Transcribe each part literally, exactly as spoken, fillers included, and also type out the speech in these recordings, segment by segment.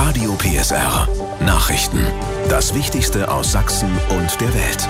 Radio P S R. Nachrichten. Das Wichtigste aus Sachsen und der Welt.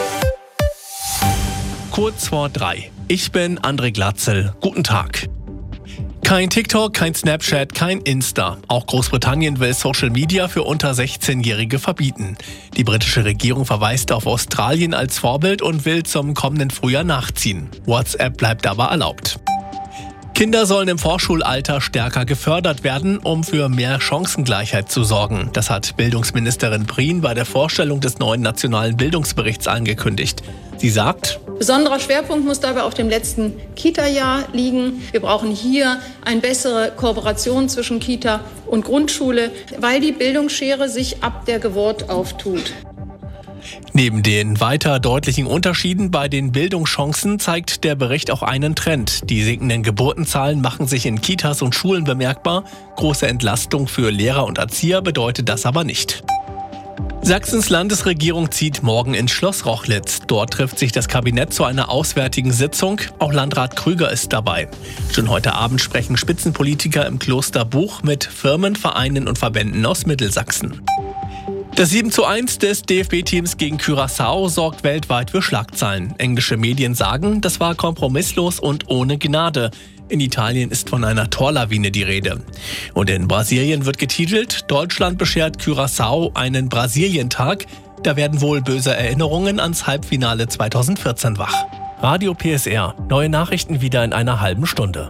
Kurz vor drei. Ich bin André Glatzel. Guten Tag. Kein TikTok, kein Snapchat, kein Insta. Auch Großbritannien will Social Media für unter sechzehnjährige verbieten. Die britische Regierung verweist auf Australien als Vorbild und will zum kommenden Frühjahr nachziehen. WhatsApp bleibt aber erlaubt. Kinder sollen im Vorschulalter stärker gefördert werden, um für mehr Chancengleichheit zu sorgen. Das hat Bildungsministerin Prien bei der Vorstellung des neuen nationalen Bildungsberichts angekündigt. Sie sagt: Besonderer Schwerpunkt muss dabei auf dem letzten Kita-Jahr liegen. Wir brauchen hier eine bessere Kooperation zwischen Kita und Grundschule, weil die Bildungsschere sich ab der Geburt auftut. Neben den weiter deutlichen Unterschieden bei den Bildungschancen zeigt der Bericht auch einen Trend. Die sinkenden Geburtenzahlen machen sich in Kitas und Schulen bemerkbar. Große Entlastung für Lehrer und Erzieher bedeutet das aber nicht. Sachsens Landesregierung zieht morgen ins Schloss Rochlitz. Dort trifft sich das Kabinett zu einer auswärtigen Sitzung. Auch Landrat Krüger ist dabei. Schon heute Abend sprechen Spitzenpolitiker im Kloster Buch mit Firmen, Vereinen und Verbänden aus Mittelsachsen. Das sieben zu eins des D F B-Teams gegen Curaçao sorgt weltweit für Schlagzeilen. Englische Medien sagen, das war kompromisslos und ohne Gnade. In Italien ist von einer Torlawine die Rede. Und in Brasilien wird getitelt: Deutschland beschert Curaçao einen Brasilientag. Da werden wohl böse Erinnerungen ans Halbfinale zweitausendvierzehn wach. Radio P S R. Neue Nachrichten wieder in einer halben Stunde.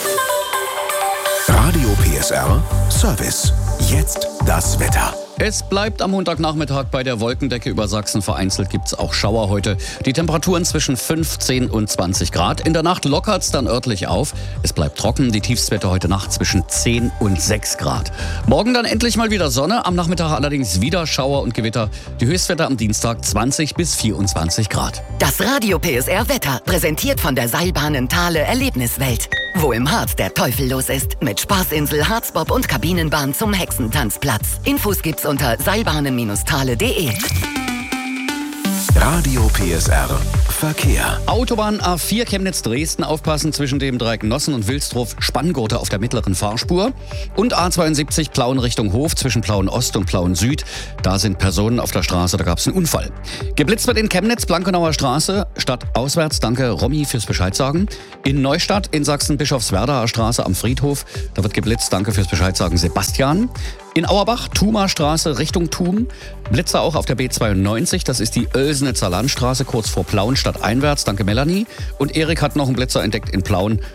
Radio P S R Service. Jetzt das Wetter. Es bleibt am Montagnachmittag bei der Wolkendecke über Sachsen. Vereinzelt gibt es auch Schauer heute. Die Temperaturen zwischen fünfzehn und zwanzig Grad. In der Nacht lockert es dann örtlich auf. Es bleibt trocken. Die Tiefstwerte heute Nacht zwischen zehn und sechs Grad. Morgen dann endlich mal wieder Sonne. Am Nachmittag allerdings wieder Schauer und Gewitter. Die Höchstwerte am Dienstag zwanzig bis vierundzwanzig Grad. Das Radio P S R Wetter, präsentiert von der Seilbahnen Thale Erlebniswelt. Wo im Harz der Teufel los ist. Mit Spaßinsel, Harzbob und Kabinenbahn zum Hexentanzplatz. Infos gibt's unter seilbahnen Thale punkt de. Radio P S R Verkehr. Autobahn A vier Chemnitz-Dresden, aufpassen zwischen dem Dreieck Nossen und Wilsdruf, Spanngurte auf der mittleren Fahrspur. Und A zweiundsiebzig Plauen Richtung Hof zwischen Plauen Ost und Plauen Süd. Da sind Personen auf der Straße, da gab es einen Unfall. Geblitzt wird in Chemnitz, Blankenauer Straße, stadtauswärts. Danke Romy fürs Bescheid sagen. In Neustadt in Sachsen, Bischofswerdaer Straße am Friedhof. Da wird geblitzt, danke fürs Bescheid sagen Sebastian. In Auerbach, Thumer Straße Richtung Thum. Blitzer auch auf der B zweiundneunzig, das ist die Oelsnitzer Landstraße kurz vor Plauen stadteinwärts. Danke Melanie. Und Erik hat noch einen Blitzer entdeckt in Plauen.